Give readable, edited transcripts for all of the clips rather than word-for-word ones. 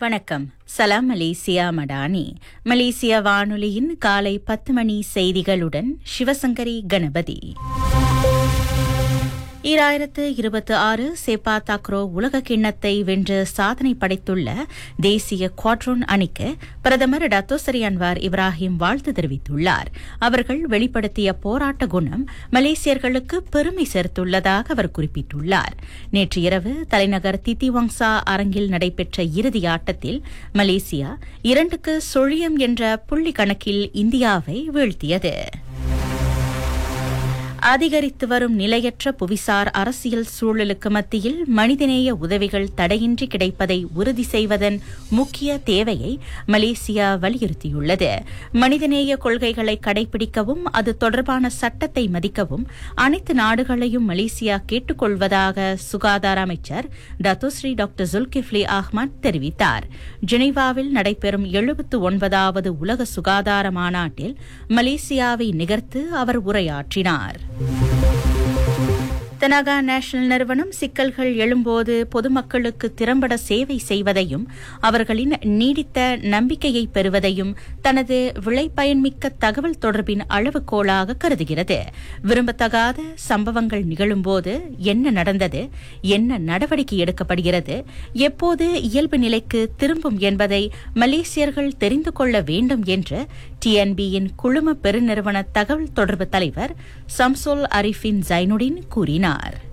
வணக்கம். சலாம் மலேசியா மடானி. மலேசிய வானொலியின் காலை 10 மணி செய்திகளுடன் சிவசங்கரி கணபதி. 2026 செப்பா தாக்ரோ உலக கிண்ணத்தை வென்று சாதனை படைத்துள்ள தேசிய குவாட்ரோன் அணிக்கு பிரதமர் டத்தோசரி அன்வார் இப்ராஹிம் வாழ்த்து தெரிவித்துள்ளார். அவர்கள் வெளிப்படுத்திய போராட்ட குணம் மலேசியர்களுக்கு பெருமை சேர்த்துள்ளதாக அவர் குறிப்பிட்டுள்ளார். நேற்று இரவு தலைநகர் தித்திவாங்சா அரங்கில் நடைபெற்ற இறுதி ஆட்டத்தில் மலேசியா 2-0 என்ற புள்ளி கணக்கில் இந்தியாவை வீழ்த்தியது. அதிகரித்து வரும் நிலையற்ற புவிசார் அரசியல் சூழலுக்கு மத்தியில் மனிதநேய உதவிகள் தடையின்றி கிடைப்பதை உறுதி செய்வதன் முக்கிய தேவையை மலேசியா வலியுறுத்தியுள்ளது. மனிதநேய கொள்கைகளை கடைபிடிக்கவும் அது தொடர்பான சட்டத்தை மதிக்கவும் அனைத்து நாடுகளையும் மலேசியா கேட்டுக் கொள்வதாக சுகாதார அமைச்சர் டத்தோஸ்ரீ டாக்டர் ஜுல்கிஃப்லி அஹ்மத் தெரிவித்தார். ஜெனீவாவில் நடைபெறும் 79வது உலக சுகாதார மாநாட்டில் மலேசியாவை நிகர்த்து அவர் உரையாற்றினார். தனகா நேஷனல் நிறுவனம் சிக்கல்கள் எழும்போது பொதுமக்களுக்கு திறம்பட சேவை செய்வதையும் அவர்களின் நீடித்த நம்பிக்கையை பெறுவதையும் தனது விளைபயன்மிக்க தகவல் தொடர்பின் அளவுகோலாக கருதுகிறது. விரும்பத்தகாத சம்பவங்கள் நிகழும்போது என்ன நடந்தது, என்ன நடவடிக்கை எடுக்கப்படுகிறது, எப்போது இயல்பு நிலைக்கு திரும்பும் என்பதை மலேசியர்கள் தெரிந்து கொள்ள வேண்டும் என்று டிஎன்பியின் குழும பெருநிறுவன தகவல் தொடர்பு தலைவர் சம்சோல் அரிஃபின் ஜைனுடின் கூறினார்.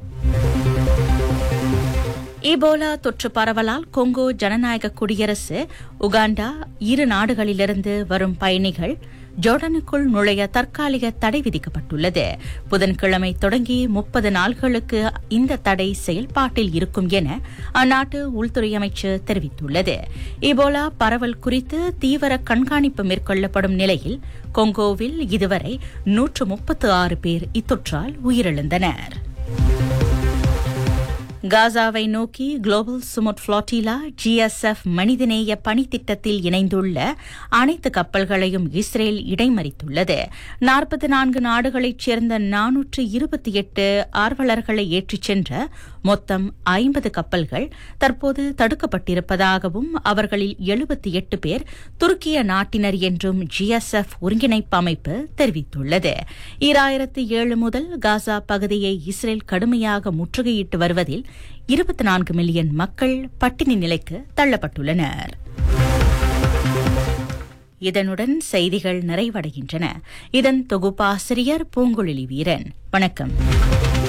ஈபோலா தொற்று பரவலால் கொங்கோ ஜனநாயக குடியரசு, உகாண்டா இரு நாடுகளிலிருந்து வரும் பயணிகள் ஜோர்டானுக்குள் நுழைய தற்காலிக தடை விதிக்கப்பட்டுள்ளது. புதன்கிழமை தொடங்கி 30 நாள்களுக்கு இந்த தடை செயல்பாட்டில் இருக்கும் என அந்நாட்டு உள்துறை அமைச்சர் தெரிவித்துள்ளது. ஈபோலா பரவல் குறித்து தீவிர கண்காணிப்பு மேற்கொள்ளப்படும் நிலையில் கொங்கோவில் இதுவரை 136 பேர் இத்தொற்றால் உயிரிழந்தனர். காசாவை நோக்கி குளோபல் சுமுட் ஃப்ளாட்டிலா GSF மனிதநேய பணித்திட்டத்தில் இணைந்துள்ள அனைத்து கப்பல்களையும் இஸ்ரேல் இடைமறித்துள்ளது. 44 நாடுகளைச் சேர்ந்த 428 ஆர்வலர்களை ஏற்றிச் சென்ற மொத்தம் 50 கப்பல்கள் தற்போது தடுக்கப்பட்டிருப்பதாகவும் அவர்களில் 78 பேர் துருக்கிய நாட்டினர் என்றும் GSF ஒருங்கிணைப்பு அமைப்பு தெரிவித்துள்ளது. 2007 முதல் காசா பகுதியை இஸ்ரேல் கடுமையாக முற்றுகையிட்டு வருவதில் 24 மில்லியன் மக்கள் பட்டினி நிலைக்கு தள்ளப்பட்டுள்ளனர். இதனுடன் செய்திகள் நிறைவடைகின்றன. இதன் தொகுப்பாசிரியர் பூங்குழலி வீரன். வணக்கம்.